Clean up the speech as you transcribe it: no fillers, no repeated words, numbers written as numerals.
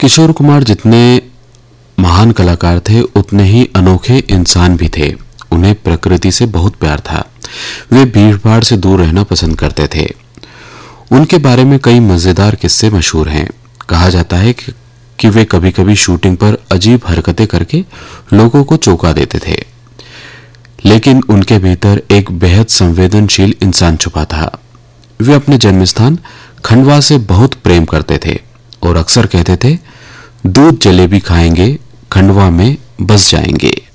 किशोर कुमार जितने महान कलाकार थे उतने ही अनोखे इंसान भी थे। उन्हें प्रकृति से बहुत प्यार था। वे भीड़-भाड़ से दूर रहना पसंद करते थे। उनके बारे में कई मजेदार किस्से मशहूर हैं। कहा जाता है कि वे कभी-कभी शूटिंग पर अजीब हरकतें करके लोगों को चौंका देते थे, लेकिन उनके भीतर एक बेहद संवेदनशील इंसान छुपा था। वे अपने जन्मस्थान खंडवा से बहुत प्रेम करते थे और अक्सर कहते थे, दूध जलेबी खाएंगे, खंडवा में बस जाएंगे।